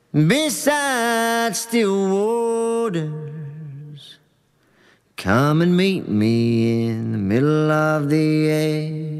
beside still waters. Come and meet me in the middle of the air.